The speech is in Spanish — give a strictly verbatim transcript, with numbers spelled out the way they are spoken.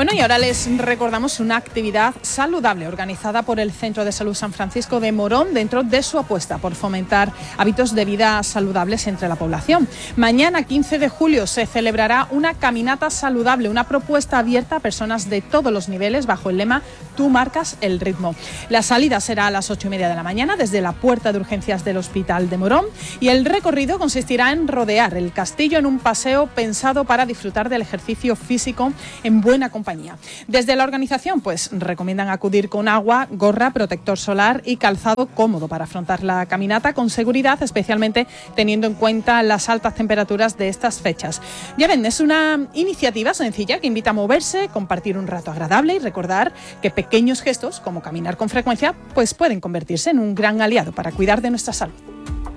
Bueno, y ahora les recordamos una actividad saludable organizada por el Centro de Salud San Francisco de Morón dentro de su apuesta por fomentar hábitos de vida saludables entre la población. Mañana, quince de julio, se celebrará una caminata saludable, una propuesta abierta a personas de todos los niveles bajo el lema Tú marcas el ritmo. La salida será a las ocho y media de la mañana desde la puerta de urgencias del Hospital de Morón y el recorrido consistirá en rodear el castillo en un paseo pensado para disfrutar del ejercicio físico en buena compañía. Desde la organización, pues recomiendan acudir con agua, gorra, protector solar y calzado cómodo para afrontar la caminata con seguridad, especialmente teniendo en cuenta las altas temperaturas de estas fechas. Ya ven, es una iniciativa sencilla que invita a moverse, compartir un rato agradable y recordar que pequeños gestos, como caminar con frecuencia, pues pueden convertirse en un gran aliado para cuidar de nuestra salud.